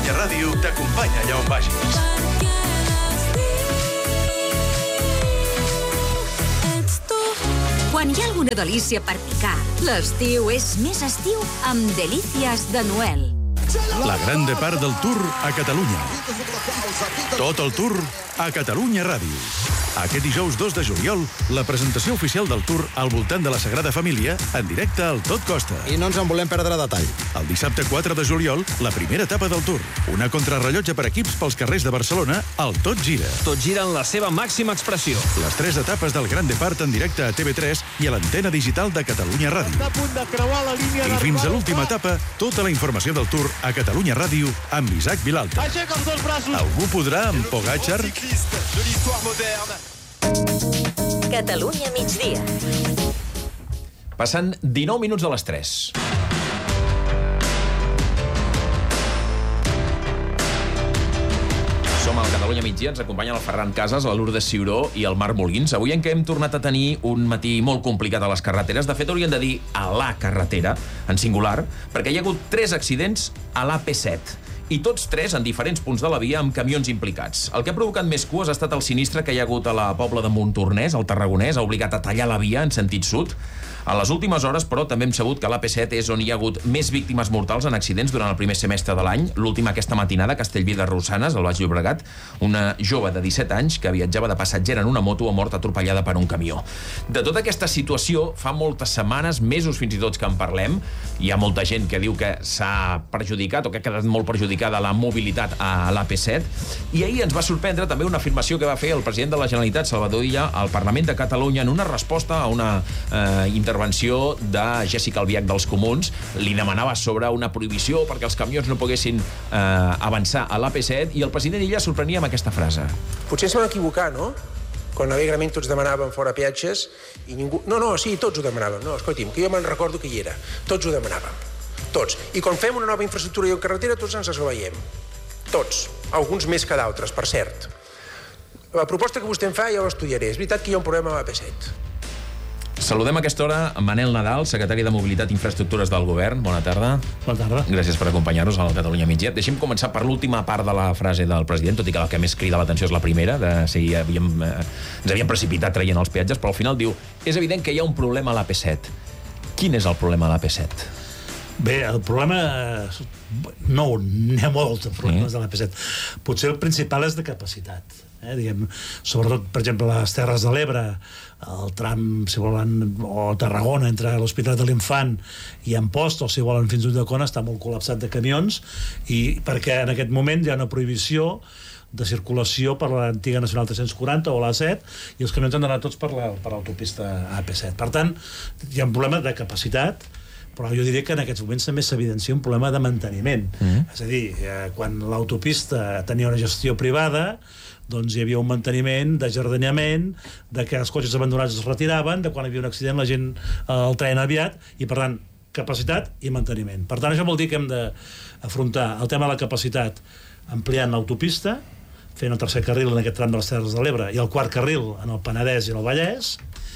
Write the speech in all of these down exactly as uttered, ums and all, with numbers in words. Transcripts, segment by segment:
Catalunya Ràdio t'acompanya allà on vagis. Quan hi ha alguna delícia per picar, l'estiu és més estiu amb Delícies de Noel. La gran depart del Tour a Catalunya. Tot el Tour a Catalunya Ràdio. Aquest dijous dos de juliol, la presentació oficial del Tour al voltant de la Sagrada Família en directe al Tot Costa. I no ens en volem perdre detall. El dissabte quatre de juliol, la primera etapa del Tour. Una contrarrellotge per equips pels carrers de Barcelona, el Tot Gira. Tot gira en la seva màxima expressió. Les tres etapes del Gran Depart en directe a T V tres i a l'antena digital de Catalunya Ràdio. Està a punt de creuar la línia. I fins a l'última etapa, tota la informació del Tour a Catalunya Ràdio amb Isaac Vilalta. Aixeca els dos braços. Algú podrà amb Pogačar? Catalunya migdia. Passant dinou minuts de les tres. Som al Catalunya migdia, ens acompanyen el Ferran Casas, la Lourdes Ciuró i el Marc Molins. Avui en què hem tornat a tenir un matí molt complicat a les carreteres. De fet, hauríem de dir a la carretera, en singular, perquè hi ha hagut tres accidents a l'A P set. I tots tres en diferents punts de la via amb camions implicats. El que ha provocat més cues ha estat el sinistre que hi ha hagut a la Pobla de Montornès, al Tarragonès, ha obligat a tallar la via en sentit sud. A les últimes hores, però, també hem sabut que l'A P set és on hi ha hagut més víctimes mortals en accidents durant el primer semestre de l'any. L'última aquesta matinada, a Castellví de Rosanes, al Baix Llobregat, una jove de disset anys que viatjava de passatgera en una moto ha mort atropellada per un camió. De tota aquesta situació, fa moltes setmanes, mesos fins i tot que en parlem. Hi ha molta gent que diu que s'ha perjudicat o que ha quedat molt perjudicada la mobilitat a l'A P set. I ahir ens va sorprendre també una afirmació que va fer el president de la Generalitat, Salvador Illa, al Parlament de Catalunya en una resposta a una eh, intervenció de Jessica Albiach dels Comuns. Li demanava sobre una prohibició perquè els camions no poguessin eh, avançar a l'A P set i el president Illa sorprenia amb aquesta frase. Potser ens vam equivocar, no? Quan alegrament tots demanàvem fora peatges i ningú... No, no, sí, tots ho demanàvem. No, escolti'm, que jo me'n recordo que hi era. Tots ho demanàvem. Tots. I quan fem una nova infraestructura i carretera, tots ens esglaiem. Tots. Alguns més que d'altres, per cert. La proposta que vostè em fa ja l'estudiaré. És veritat que hi ha un problema amb l'A P set. Saludem a aquesta hora a Manel Nadal, secretari de Mobilitat i Infraestructures del Govern. Bona tarda. Bona tarda. Gràcies per acompanyar-nos al Catalunya migdia. Deixem començar per l'última part de la frase del president, tot i que la que més crida l'atenció és la primera, de si havíem, eh, ens havíem precipitat traient els peatges, però al final diu, és evident que hi ha un problema a l'A P set. Quin és el problema a l'A P set? Bé, el problema... No, n'hi ha molts de problemes de l'A P set. Potser el principal és de capacitat. Eh, diguem, sobretot, per exemple, les Terres de l'Ebre, el tram, si volen, o Tarragona, entre l'Hospital de l'Infant i Amposta, o si volen fins a Ulldecona, està molt col·lapsat de camions, i perquè en aquest moment hi ha una prohibició de circulació per l'antiga Nacional tres-cents quaranta o l'A set, i els camions han d'anar tots per l'autopista A P set. Per tant, hi ha un problema de capacitat, però jo diria que en aquests moments també s'evidencia un problema de manteniment. Mm. És a dir, eh, quan l'autopista tenia una gestió privada, doncs hi havia un manteniment d'ajardinament, de que els cotxes abandonats es retiraven, de quan hi havia un accident la gent eh, el treien aviat, i per tant, capacitat i manteniment. Per tant, això vol dir que hem d'afrontar el tema de la capacitat ampliant l'autopista, fent el tercer carril en aquest tram de les Terres de l'Ebre i el quart carril en el Penedès i en el Vallès,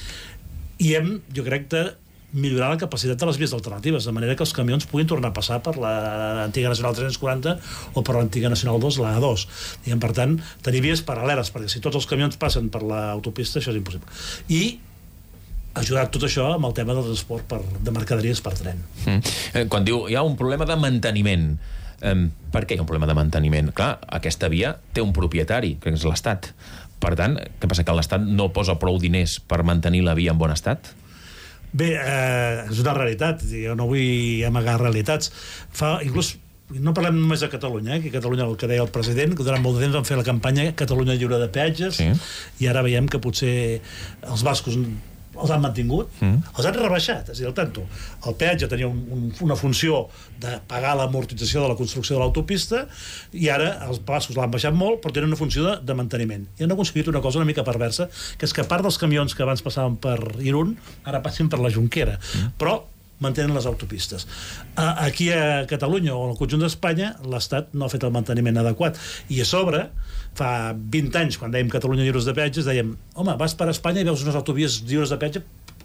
i hem, jo crec, de millorar la capacitat de les vies alternatives, de manera que els camions puguin tornar a passar per l'antiga Nacional tres-cents quaranta o per l'antiga Nacional dos, la A dos. Diguem, per tant, tenir vies paral·leles, perquè si tots els camions passen per l'autopista, això és impossible. I ajudar tot això amb el tema del transport per, de mercaderies per tren. Mm. Quan diu, hi ha un problema de manteniment, um, per què hi ha un problema de manteniment? Clar, aquesta via té un propietari, que és l'Estat. Per tant, què passa, que l'Estat no posa prou diners per mantenir la via en bon estat? Bé, eh, és una realitat, jo no vull amagar realitats. Fa, inclús, no parlem només de Catalunya, eh, que Catalunya, el que deia el president, que durant molt de temps van fer la campanya Catalunya lliure de peatges, sí. I ara veiem que potser els bascos els han mantingut, mm. els han rebaixat, és a dir, el tanto. El peatge tenia un, un, una funció de pagar l'amortització de la construcció de l'autopista, i ara els bascos l'han baixat molt, però tenen una funció de, de manteniment. I han aconseguit una cosa una mica perversa, que és que a part dels camions que abans passaven per Irún, ara passin per la Jonquera. Mm. Però mantenen les autopistes. Aquí a Catalunya o al conjunt d'Espanya l'Estat no ha fet el manteniment adequat, i a sobre fa vint anys, quan dèiem Catalunya lliures de peatges, dèiem, home, vas per Espanya i veus unes autovies lliures de peatge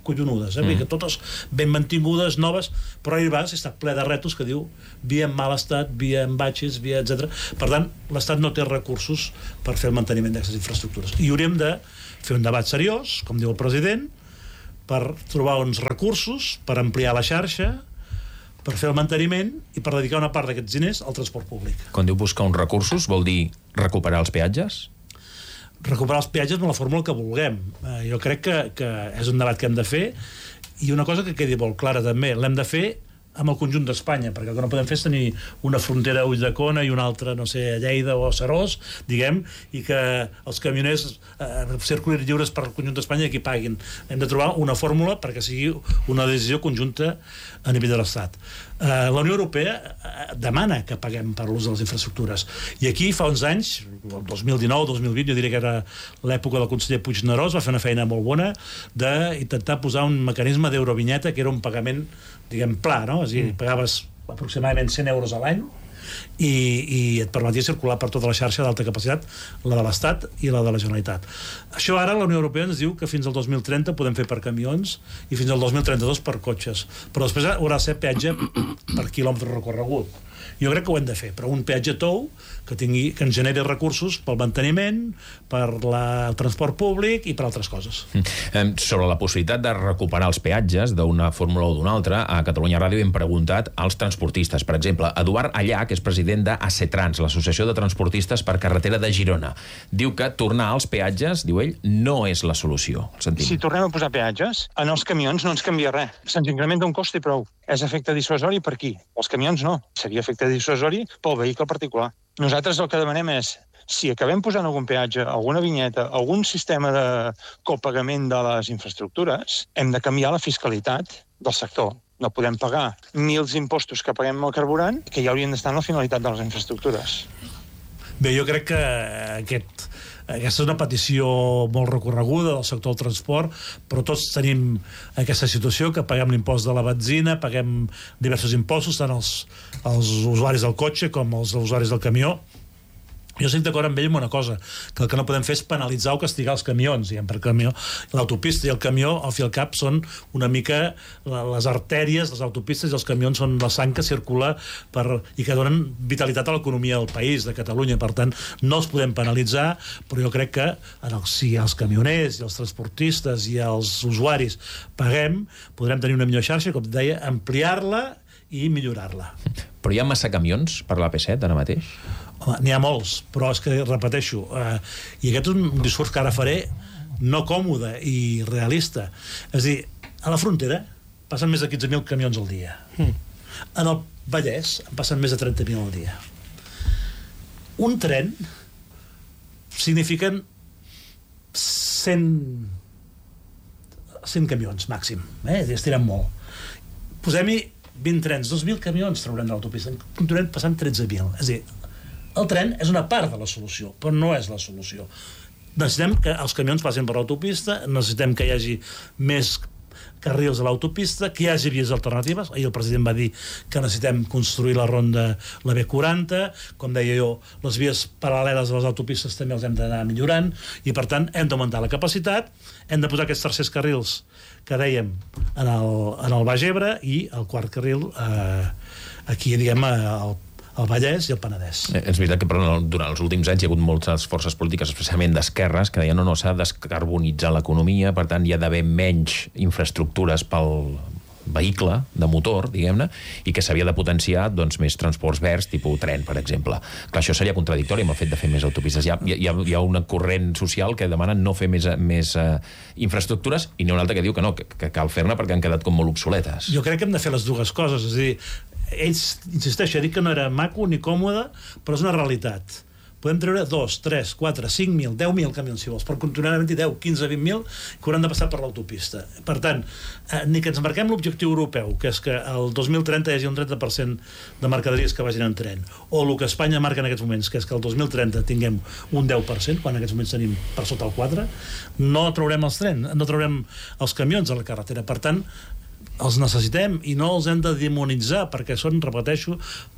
collonudes, eh? Mm. que totes ben mantingudes, noves, però hi vas i està ple de rètols que diu via en mal estat, via en batxes, via etcètera. Per tant, l'Estat no té recursos per fer el manteniment d'aquestes infraestructures. I hauríem de fer un debat seriós, com diu el president, per trobar uns recursos, per ampliar la xarxa, per fer el manteniment i per dedicar una part d'aquests diners al transport públic. Quan diu buscar uns recursos, vol dir recuperar els peatges? Recuperar els peatges amb la fórmula que vulguem. Eh, jo crec que, que és un debat que hem de fer, i una cosa que quedi molt clara també, l'hem de fer amb el conjunt d'Espanya, perquè el que no podem fer és tenir una frontera a Ulldecona i una altra, no sé, a Lleida o a Serós, diguem, i que els camioners eh, circulin lliures per el conjunt d'Espanya i aquí paguin. Hem de trobar una fórmula perquè sigui una decisió conjunta a nivell de l'Estat. Eh, la Unió Europea eh, demana que paguem per l'ús de les infraestructures. I aquí fa uns anys, el dos mil dinou, dos mil vint, jo diria que era l'època del conseller Puignerós, va fer una feina molt bona d'intentar posar un mecanisme d'eurovinyeta que era un pagament, diguem, pla, no? És a dir, pagaves aproximadament cent euros a l'any i, i et permetia circular per tota la xarxa d'alta capacitat, la de l'Estat i la de la Generalitat. Això ara la Unió Europea ens diu que fins al dos mil trenta podem fer per camions i fins al dos mil trenta-dos per cotxes, però després haurà de ser peatge per quilòmetre recorregut. Jo crec que ho hem de fer, però un peatge tou que, tingui, que ens generi recursos pel manteniment, per la, el transport públic i per altres coses. Mm. Sobre la possibilitat de recuperar els peatges d'una fórmula o d'una altra, a Catalunya Ràdio hem preguntat als transportistes. Per exemple, Eduard Allà, que és president de ACETRANS, l'Associació de Transportistes per Carretera de Girona, diu que tornar als peatges, diu ell, no és la solució. Si tornem a posar peatges, en els camions no ens canvia res. Se'ns incrementa un cost i prou. És efecte dissuasori per qui? Els camions no. Seria efecte dissuasori pel vehicle particular. Nosaltres el que demanem és, si acabem posant algun peatge, alguna vinyeta, algun sistema de copagament de les infraestructures, hem de canviar la fiscalitat del sector. No podem pagar mils impostos que paguem al carburant, que ja haurien d'estar en la finalitat de les infraestructures. Bé, jo crec que aquest, aquesta és una petició molt recorreguda del sector del transport, però tots tenim aquesta situació que paguem l'impost de la benzina, paguem diversos impostos, tant els, els usuaris del cotxe com els usuaris del camió. Jo estic d'acord amb ell amb una cosa, que el que no podem fer és penalitzar o castigar els camions, diguem, per camió. L'autopista i el camió, al fi al cap, són una mica les artèries, les autopistes i els camions són la sang que circula per, i que donen vitalitat a l'economia del país, de Catalunya. Per tant, no els podem penalitzar, però jo crec que en el, si els camioners i els transportistes i els usuaris paguem, podrem tenir una millor xarxa, com deia, ampliar-la i millorar-la. Però hi ha massa camions per l'A P set ara mateix? Home, n'hi ha molts, però és que, repeteixo, eh, i aquest és un discurs que ara faré no còmode i realista. És a dir, a la frontera passen més de quinze mil camions al dia. Mm. En el Vallès en passen més de trenta mil al dia. Un tren signifiquen cent, cent camions màxim, eh? Estirem molt. Posem-hi vint trens, dos mil camions traurem de l'autopista, continuem passant tretze mil. És a dir, el tren és una part de la solució, però no és la solució. Necessitem que els camions passin per l'autopista, necessitem que hi hagi més carrils a l'autopista, que hi hagi vies alternatives. Ahir el president va dir que necessitem construir la ronda, la B quaranta, com deia jo, les vies paral·leles a les autopistes també els hem d'anar millorant, i per tant hem d'augmentar la capacitat, hem de posar aquests tercers carrils que dèiem en el, en el Baix Ebre, i el quart carril eh, aquí, diguem, al el Vallès i el Penedès. Eh, és veritat que però, durant els últims anys hi ha hagut moltes forces polítiques, especialment d'esquerres, que deien no, no, s'ha de descarbonitzar l'economia, per tant hi ha d'haver menys infraestructures pel vehicle de motor, diguem-ne, i que s'havia de potenciar doncs, més transports verds, tipus tren, per exemple. Clar, això seria contradictori amb el fet de fer més autopistes. Hi ha, hi ha, hi ha un corrent social que demana no fer més, més uh, infraestructures, i n'hi ha un altre que diu que no, que, que cal fer-ne perquè han quedat com molt obsoletes. Jo crec que hem de fer les dues coses, és a dir, ells, insisteixo, dic que no era maco ni còmode, però és una realitat. Podem treure dos, tres, quatre, cinc mil, deu mil camions, si vols, per continuar havent-hi deu, quinze, vint mil que hauran de passar per l'autopista. Per tant, eh, ni que ens marquem l'objectiu europeu, que és que el dos mil trenta hi hagi un trenta per cent de mercaderies que vagin en tren, o el que Espanya marca en aquests moments, que és que el dos mil trenta tinguem un deu per cent, quan en aquests moments tenim per sota el quatre, no traurem els trens, no traurem els camions a la carretera. Per tant, els necessitem i no els hem de demonitzar perquè són, repeteixo,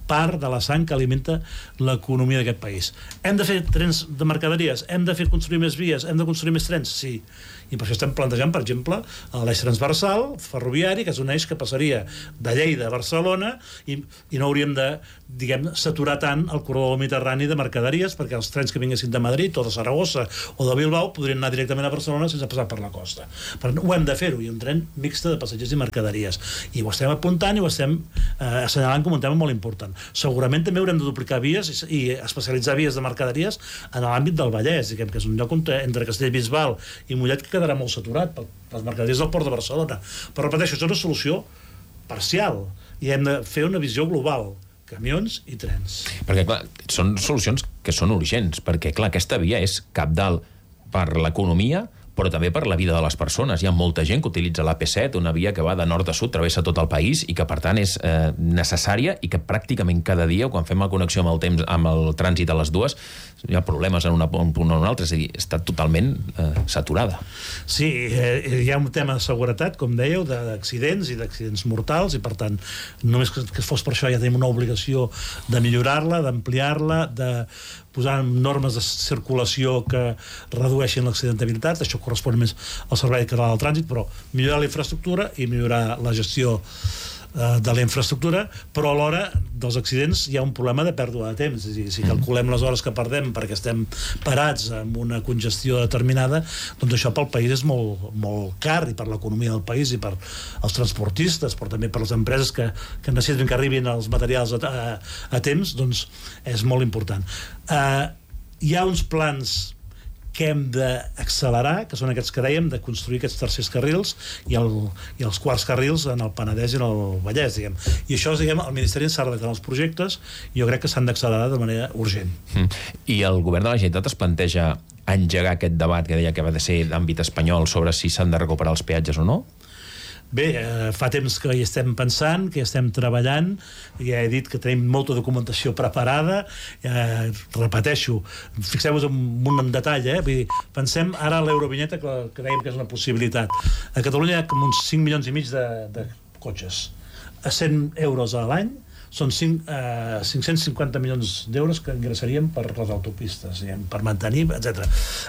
part de la sang que alimenta l'economia d'aquest país. Hem de fer trens de mercaderies, hem de fer construir més vies, hem de construir més trens, sí. I per això estem plantejant, per exemple, l'eix transversal ferroviari, que és un eix que passaria de Lleida a Barcelona i, i no hauríem de, diguem, saturar tant el corredor mediterrani de mercaderies, perquè els trens que vinguessin de Madrid o de Saragossa o de Bilbao podrien anar directament a Barcelona sense passar per la costa. Però ho hem de fer-ho, i un tren mixte de passatgers i mercaderies. I ho estem apuntant i ho estem eh, assenyalant com un tema molt important. Segurament també haurem de duplicar vies i, i especialitzar vies de mercaderies en l'àmbit del Vallès, diguem, que és un lloc on, entre Castellbisbal i Mollet, que quedarà molt saturat per les mercaderies del Port de Barcelona. Però repeteixo, és una solució parcial i hem de fer una visió global, camions i trens. Perquè, clar, són solucions que són urgents, perquè, clar, aquesta via és cabdal per l'economia, però també per la vida de les persones. Hi ha molta gent que utilitza l'A P set, una via que va de nord a sud, travessa tot el país i que, per tant, és eh, necessària i que pràcticament cada dia, quan fem la connexió amb el temps, amb el trànsit a les dues, hi ha problemes en una, un punt o en un altre, és a dir, està totalment eh, saturada. Sí, eh, hi ha un tema de seguretat, com dèieu, d'accidents i d'accidents mortals, i per tant, només que, que fos per això ja tenim una obligació de millorar-la, d'ampliar-la, de posar normes de circulació que redueixin l'accidentabilitat. Això correspon més al Servei Català del Trànsit, però millorar la infraestructura i millorar la gestió eh, de la infraestructura, però a l'hora dels accidents hi ha un problema de pèrdua de temps. És a dir, si calculem les hores que perdem perquè estem parats amb una congestió determinada, doncs això pel país és molt, molt car, i per l'economia del país i per als transportistes, però també per les empreses que, que necessiten que arribin els materials a, a, a temps, doncs és molt important. Uh, hi ha uns plans que hem d'accelerar, que són aquests que dèiem, de construir aquests tercers carrils i, el, i els quarts carrils en el Penedès i en el Vallès, diguem. I això, diguem, el Ministeri s'ha de declarar els projectes i jo crec que s'han d'accelerar de manera urgent. Mm. I el govern de la Generalitat es planteja engegar aquest debat que deia que va de ser d'àmbit espanyol sobre si s'han de recuperar els peatges o no? Bé, eh, fa temps que hi estem pensant, que hi estem treballant, ja he dit que tenim molta documentació preparada, eh, repeteixo, fixeu-vos en un detall, eh? Vull dir, pensem ara a l'Eurovinyeta, que, que dèiem que és una possibilitat. A Catalunya hi ha com uns cinc milions i mig de, de cotxes. A cent euros a l'any són cinc, eh, cinc-cents cinquanta milions d'euros que ingressaríem per les autopistes, diguem, per mantenir, etcètera.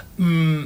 Mm,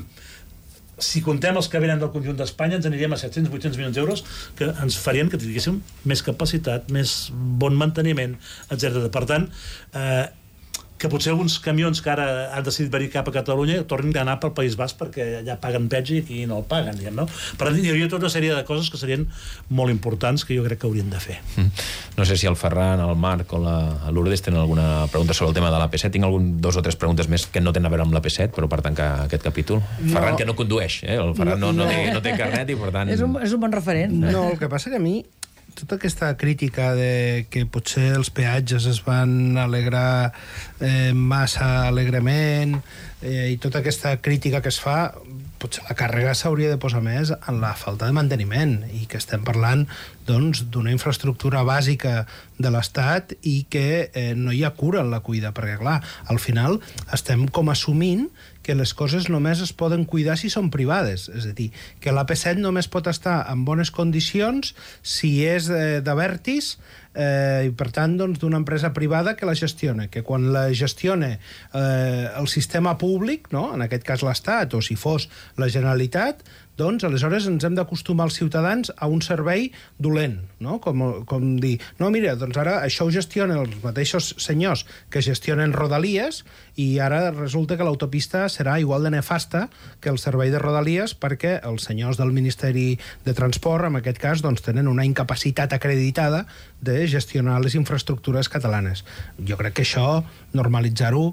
si contem els que venen del conjunt d'Espanya, ens aniríem a set-cents vuit-cents milions d'euros, que ens farien que tinguéssim més capacitat, més bon manteniment, etcètera. Per tant, eh, que potser alguns camions que ara han decidit venir cap a Catalunya tornin a anar pel País Basc perquè allà paguen peatge i aquí no el paguen, diguem, no? Per tant, hi hauria tota una sèrie de coses que serien molt importants que jo crec que haurien de fer. Mm. No sé si el Ferran, el Marc o la Lourdes tenen alguna pregunta sobre el tema de l'A P set. Tinc algun, dos o tres preguntes més que no tenen a veure amb l'A P set, però per tancar aquest capítol. No. Ferran, que no condueix, eh? El Ferran no, no, no, té, no té carnet i per tant... És un, és un bon referent. No, el que passa que a mi tota aquesta crítica de que potser els peatges es van alegrar eh, massa alegrement eh, i tota aquesta crítica que es fa, potser la càrrega s'hauria de posar més en la falta de manteniment, i que estem parlant doncs d'una infraestructura bàsica de l'Estat i que eh, no hi ha cura en la cuida, perquè clar, al final estem com assumint que les coses només es poden cuidar si són privades, és a dir, que l'A P set només pot estar en bones condicions si és eh, d'Abertis eh, i per tant doncs, d'una empresa privada que la gestiona, que quan la gestiona eh, el sistema públic, no? En aquest cas l'Estat, o si fos la Generalitat, doncs aleshores ens hem d'acostumar els ciutadans a un servei dolent, no? Com, com dir, no, mira, doncs ara això ho gestionen els mateixos senyors que gestionen Rodalies i ara resulta que l'autopista serà igual de nefasta que el servei de Rodalies perquè els senyors del Ministeri de Transport, en aquest cas, doncs tenen una incapacitat acreditada de gestionar les infraestructures catalanes. Jo crec que això, normalitzar-ho,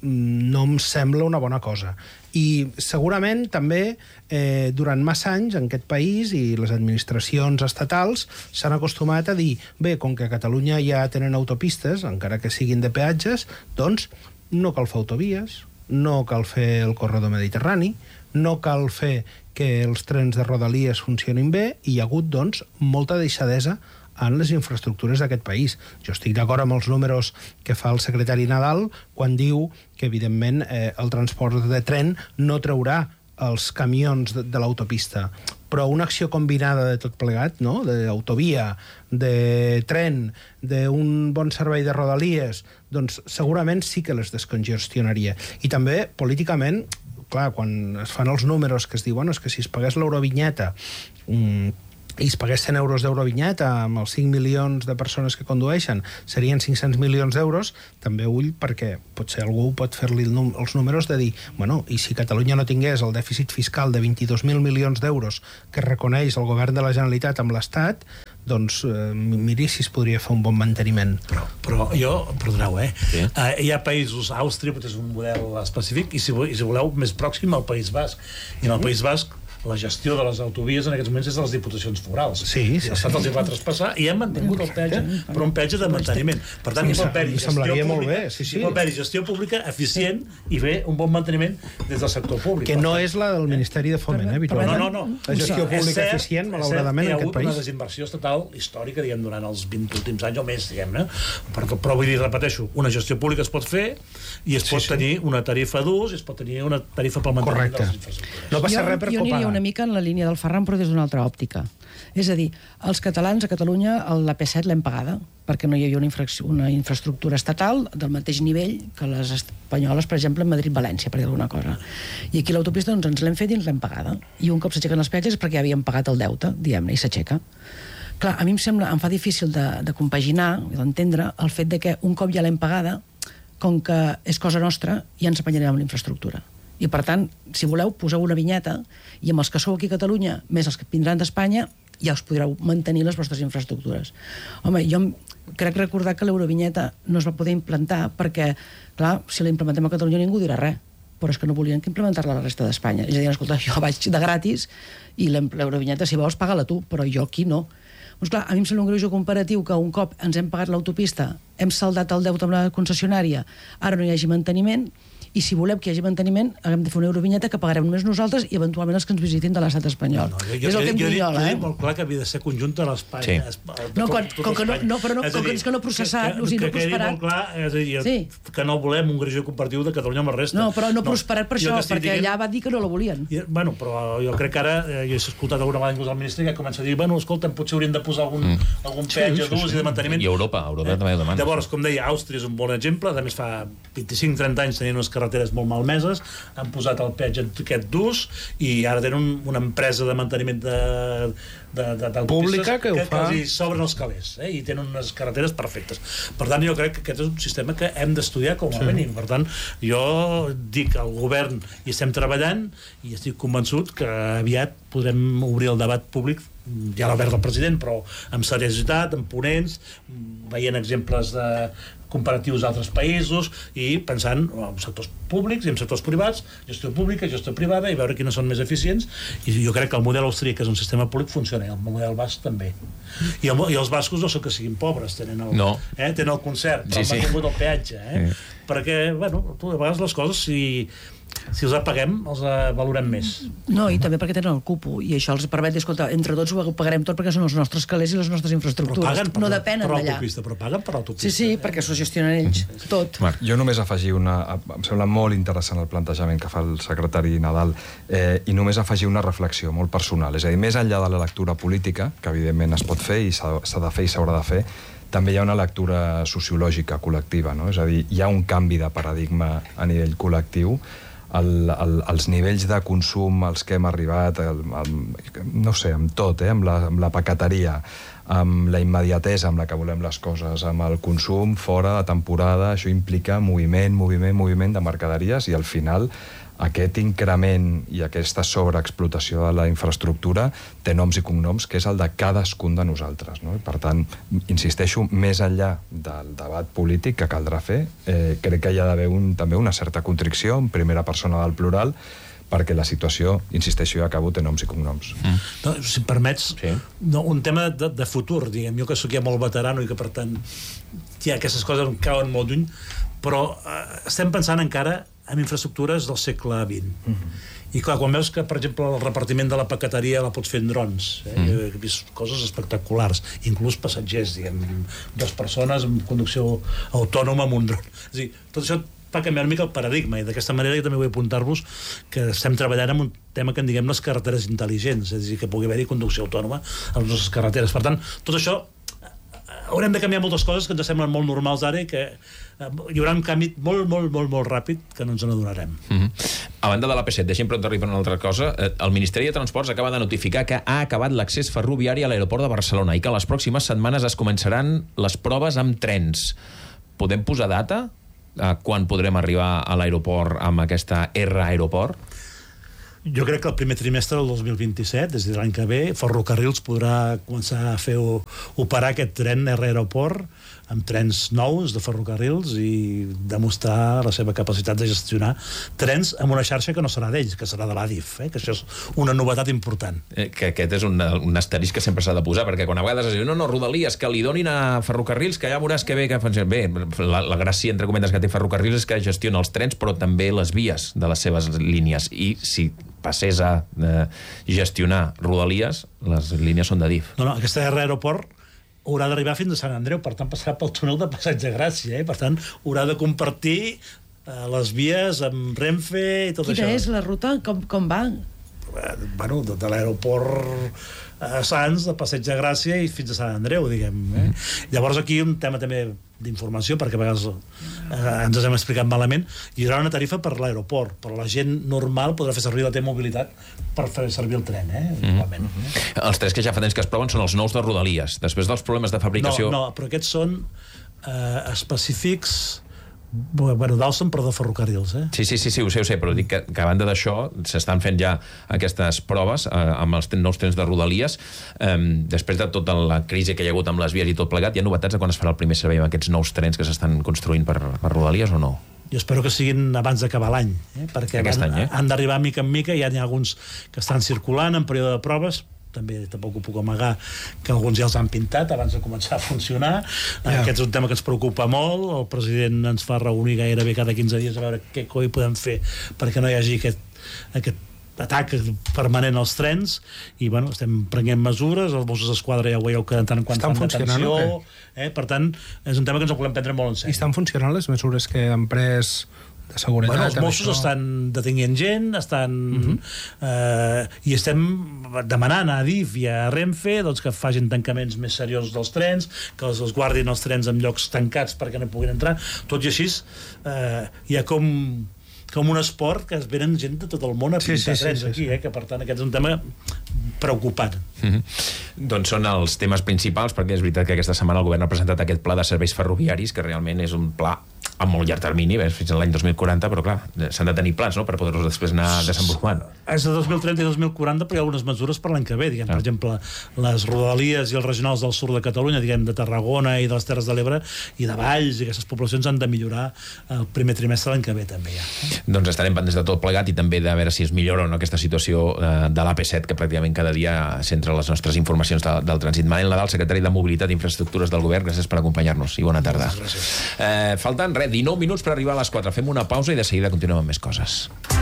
no em sembla una bona cosa. I segurament també eh, durant massa anys en aquest país i les administracions estatals s'han acostumat a dir, bé, com que a Catalunya ja tenen autopistes, encara que siguin de peatges, doncs no cal fer autovies, no cal fer el corredor mediterrani, no cal fer que els trens de Rodalies funcionin bé, i hi ha hagut, doncs, molta deixadesa en les infraestructures d'aquest país. Jo estic d'acord amb els números que fa el secretari Nadal quan diu que, evidentment, eh, el transport de tren no traurà els camions de, de l'autopista. però una acció combinada de tot plegat, no? D'autovia, de tren, d'un bon servei de rodalies, doncs segurament sí que les descongestionaria. I també, políticament, clar, quan es fan els números que es diuen, és que si es pagués l'eurovinyeta mmm, i es pagués cent euros d'eurovinyeta amb els cinc milions de persones que condueixen, serien cinc-cents milions d'euros, també ull, perquè potser algú pot fer-li els números de dir, bueno, i si Catalunya no tingués el dèficit fiscal de vint-i-dos mil milions d'euros que reconeix el govern de la Generalitat amb l'Estat, doncs eh, miri si es podria fer un bon manteniment. Però, però jo, perdoneu, eh? Sí. Uh, hi ha països, Àustria, potser és un model específic, i si, i si voleu, més pròxim al País Basc. I en el País Basc la gestió de les autovies en aquests moments és de les diputacions forals. Sí, sí, l'Estat sí. els hi va traspassar i hem mantingut el peatge, però un peatge de manteniment. Per tant, sí, hi pot haver-hi gestió pública, sí, sí. hi pot haver-hi gestió pública eficient i fer un bon manteniment des del sector públic. Que no és la del Ministeri de Foment, eh, habitualment. No, no, no. La gestió pública cert, eficient, malauradament, en aquest país. Hi ha hagut una desinversió estatal històrica, diguem, durant els vint últims anys o més, diguem, eh? Però, però vull dir, repeteixo, una gestió pública es pot fer i es pot sí, sí. tenir una tarifa d'ús i es pot tenir una tarifa pel manteniment de les infraestructures. No passa res per copagar. Jo aniria una mica en la línia del Ferran, però des d'una altra òptica. És a dir, els catalans a Catalunya la P set l'hem pagada, perquè no hi havia una, infra una infraestructura estatal del mateix nivell que les espanyoles, per exemple, en Madrid-València, per dir alguna cosa. I aquí l'autopista doncs, ens l'hem fet i ens l'hem pagada. I un cop s'aixequen els peatges és perquè ja havíem pagat el deute, diguem-ne, i s'aixeca. Clar, a mi em sembla, em fa difícil de, de compaginar i d'entendre el fet de que un cop ja l'hem pagada, com que és cosa nostra, ja ens apanyarem amb l'infraestructura. I, per tant, si voleu, poseu una vinyeta i amb els que sou aquí a Catalunya, més els que vindran d'Espanya, ja us podreu mantenir les vostres infraestructures. Home, jo crec recordar que l'eurovinyeta no es va poder implantar perquè, clar, si la implementem a Catalunya ningú dirà res, però és que no volien que implementar-la a la resta d'Espanya. És a dir, escolta, jo vaig de gratis i l'eurovinyeta, si vols, paga-la tu, però jo aquí no. Doncs clar, a mi em sembla un greuge comparatiu que un cop ens hem pagat l'autopista, hem saldat el deute amb la concessionària, ara no hi hagi manteniment, i si volem que hi hagi manteniment, hem de fer una eurovinyeta que pagarem només nosaltres i eventualment els que ens visitin de l'estat espanyol. No, no, jo, és el que em dic jo, eh? Jo dic molt clar que havia de ser conjunta a l'Espanya. Sí. No, quan, com que no, no, però no, com que és que no processat, o sigui, no prosperat. Que quedi molt clar, és a dir, sí. que no volem un greuge comparatiu de Catalunya amb la resta. No, però no, no prosperat per això, perquè dient, allà va dir que no la volien. I, bueno, però jo crec que ara, eh, jo he escoltat alguna vegada inclús al ministre que comença a dir, bueno, escolta, potser hauríem de posar algun, mm. algun peatge sí, d'ús sí, sí. i de manteniment. I Europa, Europa eh? també ho demana. Llavors, com deia, Àustria és un bon exemple, a més fa vint-i-cinc trenta anys tenien unes carreteres molt malmeses, han posat el peatge aquest d'ús i ara tenen una empresa de manteniment de, de, de, pública que, que, ho fa. que els s'obren els calés eh? i tenen unes carreteres perfectes. Per tant, jo crec que aquest és un sistema que hem d'estudiar com a sí. mínim. Per tant, jo dic al govern i estem treballant i estic convençut que aviat podrem obrir el debat públic, ja l'ha obert el president, però amb seriositat, amb ponents, veient exemples de comparatius d'altres països i pensant en sectors públics i en sectors privats, gestió pública, gestió privada, i veure quines són més eficients. I jo crec que el model austríac, que és un sistema públic, funciona, i el model basc també. I, el, i els bascos no són que siguin pobres, tenen el, no. eh, tenen el concert, però sí, han mantingut sí. el peatge. Eh? Sí. Perquè, bueno, tu, a vegades les coses, si... si els apaguem, els valorem més. No, i també perquè tenen el cupo, i això els permet dir, escolta, entre tots ho pagarem tot perquè són els nostres calés i les nostres infraestructures. Però paguen per, no depenen d'allà. Però paguen per l'autopista. Sí, sí, eh? perquè s'ho gestionen ells, mm. tot. Marc, jo només afegir una... Em sembla molt interessant el plantejament que fa el secretari Nadal, eh, i només afegir una reflexió molt personal. És a dir, més enllà de la lectura política, que evidentment es pot fer i s'ha de fer i s'haurà de fer, també hi ha una lectura sociològica col·lectiva, no? És a dir, hi ha un canvi de paradigma a nivell col·lectiu. El, el, els nivells de consum als que hem arribat, el, el, no sé, amb tot, eh? amb, la, amb la paqueteria, amb la immediatesa amb la que volem les coses, amb el consum fora de temporada, això implica moviment, moviment, moviment de mercaderies, i al final aquest increment i aquesta sobreexplotació de la infraestructura té noms i cognoms, que és el de cadascun de nosaltres, no? Per tant, insisteixo, més enllà del debat polític que caldrà fer, eh, crec que hi ha d'haver un, també una certa contricció en primera persona del plural, perquè la situació, insisteixo, ja acabo, té noms i cognoms. Mm. No, si em permets, sí. no, un tema de, de futur, diguem, jo que sóc ja molt veterano i que, per tant, ja aquestes coses em cauen molt lluny, però eh, estem pensant encara en infraestructures del segle vint. Mm-hmm. I clar, quan veus que, per exemple, el repartiment de la paqueteria la pots fer en drons, eh? Mm. He vist coses espectaculars, inclús passatgers, diguem, dues persones amb conducció autònoma amb un dron. És a dir, tot això va canviar una mica el paradigma, i d'aquesta manera jo també vull apuntar-vos que estem treballant en un tema que en diguem les carreteres intel·ligents, és a dir, que pugui haver-hi conducció autònoma a les nostres carreteres. Per tant, tot això haurem de canviar moltes coses que ens semblen molt normals ara i que hi haurà un canvi molt, molt, molt, molt ràpid que no ens n'adonarem. Mm-hmm. A banda de l'A P set, deixem preguntar-li per una altra cosa. El Ministeri de Transports acaba de notificar que ha acabat l'accés ferroviari a l'aeroport de Barcelona i que les pròximes setmanes es començaran les proves amb trens. Podem posar data a quan podrem arribar a l'aeroport amb aquesta R aeroport? Jo crec que el primer trimestre del dos mil vint-i-set, és a dir, l'any que ve, Ferrocarrils podrà començar a fer operar aquest tren R aeroport amb trens nous de Ferrocarrils i demostrar la seva capacitat de gestionar trens amb una xarxa que no serà d'ells, que serà de l'A D I F, eh? Que això és una novetat important. Eh, que aquest és un, un asterisc que sempre s'ha de posar, perquè quan a vegades es diu, no, no, Rodalies, que li donin a Ferrocarrils, que ja veuràs que bé, que bé, la, la gràcia, entre cometes, que té Ferrocarrils és que gestiona els trens, però també les vies de les seves línies, i si passés a eh, gestionar Rodalies, les línies són de D I F. No, no, aquesta R aeroport haurà d'arribar fins a Sant Andreu, per tant passarà pel túnel de Passeig de Gràcia, eh? Per tant haurà de compartir eh, les vies amb Renfe i tot Quina això. Quina és la ruta? Com, com va? Eh, bueno, de, de l'aeroport a Sants, de Passeig de Gràcia i fins a Sant Andreu, diguem. Eh? Mm. Llavors aquí un tema també d'informació, perquè a vegades eh, ens hem explicat malament, hi haurà una tarifa per l'aeroport, però la gent normal podrà fer servir la T-mobilitat per fer servir el tren, eh? Igualment. Mm-hmm. Els trens que ja fa temps que es proven són els nous de Rodalies. Després dels problemes de fabricació... No, no, però aquests són eh, específics, bueno, d'Alstom, però de Ferrocarrils, eh? Sí, sí, sí, sí, ho sé, ho sé, però dic que, que a banda d'això s'estan fent ja aquestes proves eh, amb els nous trens de Rodalies. Eh, després de tota la crisi que hi ha hagut amb les vies i tot plegat, hi ha novetats de quan es farà el primer servei amb aquests nous trens que s'estan construint per, per Rodalies o no? Jo espero que siguin abans d'acabar l'any, eh? Perquè Aquest han, any, eh? han d'arribar mica en mica, ja n'hi ha alguns que estan circulant en període de proves, també tampoc ho puc amagar que alguns ja els han pintat abans de començar a funcionar. Yeah. Aquest és un tema que ens preocupa molt, el president ens fa reunir gairebé cada quinze dies a veure què coi podem fer perquè no hi hagi aquest, aquest atac permanent als trens, i bueno, estem prenent mesures, els Mossos d'Esquadra ja ho veieu que de tant en quant estan fan detenció, eh? Per tant, és un tema que ens ho volem prendre molt en sèrio. I estan funcionant les mesures que han pres de seguretat? Bueno, els Mossos això... estan detenint gent, estan uh-huh. eh, i estem demanant a D I F i a Renfe doncs, que facin tancaments més seriosos dels trens, que els, els guardin els trens en llocs tancats perquè no puguin entrar, tot i així eh, hi ha com com un esport que es venen gent de tot el món a pintar sí, sí, trens sí, sí, aquí, eh? Que per tant aquest és un tema preocupant. Mm-hmm. Doncs són els temes principals, perquè és veritat que aquesta setmana el govern ha presentat aquest pla de serveis ferroviaris, que realment és un pla a molt llarg termini, ves, fins a l'any dos mil quaranta, però clar, s'han de tenir plans, no?, per poder-los després anar desenvolupant. És de dos mil trenta i dos mil quaranta, però hi ha algunes mesures per l'any que ve, diguem, ah. per exemple, les Rodalies i els regionals del sud de Catalunya, diguem, de Tarragona i de les Terres de l'Ebre i de Valls, i aquestes poblacions han de millorar el primer trimestre de l'any que ve, també, ja. Doncs estarem pendents de tot plegat i també de veure si es millora o no aquesta situació eh, de l'A P set, que pràcticament cada dia centra les nostres informacions de, del trànsit. Manel Nadal, secretari de Mobilitat i Infraestructures del Govern, gràcies per acompanyar-nos i bona tarda. Gràcies. Eh, falten, res, dinou minuts per arribar a les quatre. Fem una pausa i de seguida continuem amb més coses.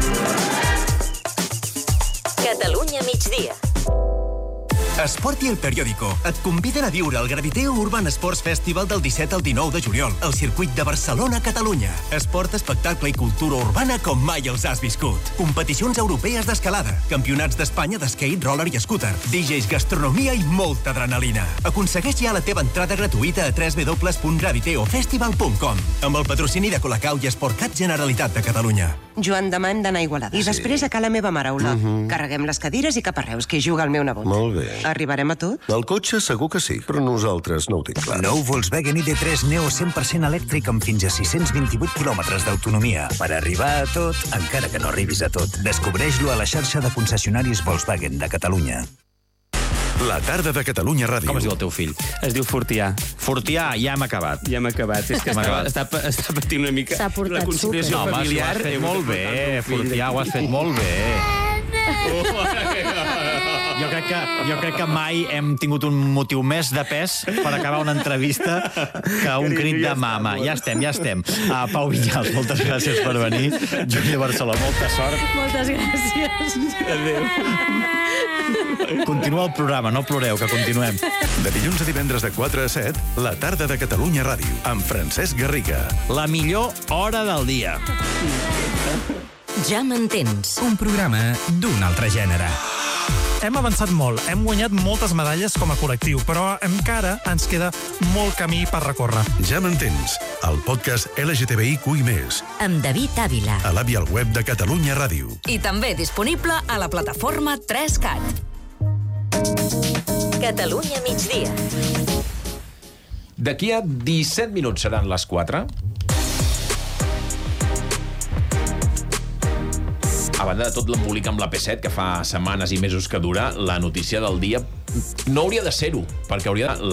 Catalunya migdia. Esport i El Periódico et conviden a viure el Graviteo Urban Sports Festival del disset al dinou de juliol al circuit de Barcelona, Catalunya. Esport, espectacle i cultura urbana com mai els has viscut. Competicions europees d'escalada, campionats d'Espanya d'skate, roller i scooter, D Js, gastronomia i molta adrenalina. Aconsegueix ja la teva entrada gratuïta a w w w punt graviteo festival punt com amb el patrocini de Colacau i Esportcat Generalitat de Catalunya. Joan, demà hem d'anar a Igualada. I Sí. després a ca la meva mare, Olà. Mhm. Carreguem les cadires i cap a Reus, que hi juga el meu nebot. Molt bé. Arribarem a tot? El cotxe segur que sí, però nosaltres no ho tinc clar. Nou Volkswagen I D tres Neo cent per cent elèctric amb fins a sis-cents vint-i-vuit quilòmetres d'autonomia. Per arribar a tot, encara que no arribis a tot. Descobreix-lo a la xarxa de concessionaris Volkswagen de Catalunya. La tarda de Catalunya Ràdio. Com es diu el teu fill? Es diu Fortià. Fortià, ja hem acabat. Ja hem acabat. És que està, està, està patint una mica S'ha portat la conciliació súper. familiar. No, home, s'ho has fet molt bé, Fortià, ho has fet molt bé. Oh, Jo crec, que, jo crec que mai hem tingut un motiu més de pes per acabar una entrevista que un crit de mama. Ja estem, ja estem. Uh, Pau Vinyals, moltes gràcies per venir. Júlia Barceló, molta sort. Moltes gràcies. Adéu. Continua el programa, no ploreu, que continuem. De dilluns a divendres de quatre a set, la tarda de Catalunya Ràdio, amb Francesc Garriga. La millor hora del dia. Ja m'entens. Un programa d'un altre gènere. Hem avançat molt, hem guanyat moltes medalles com a col·lectiu, però encara ens queda molt camí per recórrer. Ja m'entens, el podcast L G T B I Q i més. Amb David Ávila. A l'app i al web de Catalunya Ràdio. I també disponible a la plataforma tres cat. Catalunya migdia. D'aquí a disset minuts seran les quatre. A banda de tot l'embolic amb la P set, que fa setmanes i mesos que dura, la notícia del dia no hauria de ser-ho, perquè hauria de...